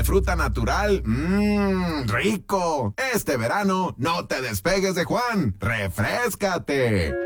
fruta natural. ¡Rico! Este verano no te despegues de Juan. ¡Refréscate!